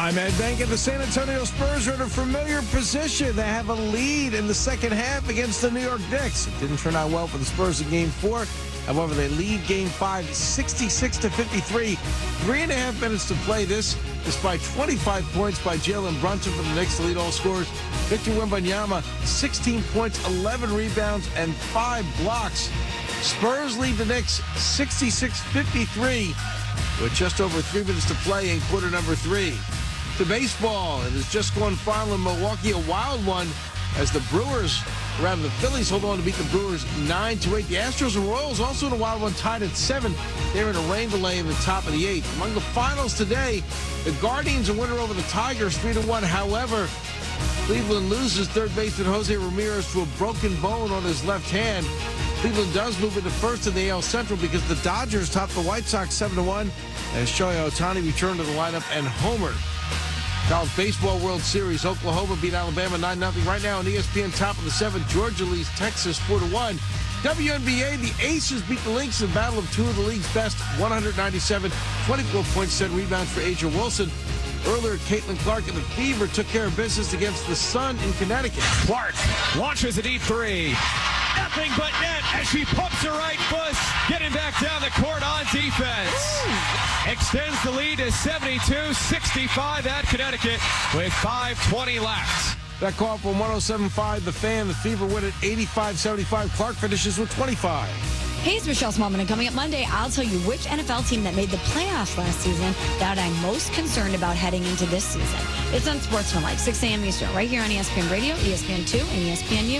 I'm Ed Bank, and the San Antonio Spurs are in a familiar position. They have a lead in the second half against the New York Knicks. It didn't turn out well for the Spurs in Game 4. However, they lead Game 5 66-53. 3.5 minutes to play. This despite 25 points by Jalen Brunson for the Knicks to lead all scorers. Victor Wembanyama, 16 points, 11 rebounds, and 5 blocks. Spurs lead the Knicks 66-53 with just over 3 minutes to play in quarter number 3. To baseball, it has just gone final in Milwaukee, a wild one as the Brewers, around the Phillies, hold on to beat the Brewers 9-8. The Astros and Royals also in a wild one, tied at 7. They're in a rain delay in the top of the 8th. Among the finals today, the Guardians are winner over the Tigers 3-1. However, Cleveland loses third baseman Jose Ramirez to a broken bone on his left hand. Cleveland does move into first in the AL Central because the Dodgers topped the White Sox 7-1 as Shohei Ohtani returned to the lineup and homered. College Baseball World Series, Oklahoma beat Alabama 9-0. Right now on ESPN top of the 7th, Georgia leads Texas 4-1. WNBA, the Aces beat the Lynx in battle of two of the league's best, 197, 24 points, 10 rebounds for Asia Wilson. Earlier, Caitlin Clark and the Fever took care of business against the Sun in Connecticut. Clark launches a deep three. Nothing but net as she pumps her right foot, getting back down the court on defense. Extends the lead to 72-65 at Connecticut with 5:20 left. That call from 107.5 The Fan. The Fever win at 85-75. Clark finishes with 25. Hey, it's Michelle Smallman, and coming up Monday, I'll tell you which NFL team that made the playoffs last season that I'm most concerned about heading into this season. It's on Sportsmanlike, 6 a.m. Eastern, right here on ESPN Radio, ESPN2, and ESPNU.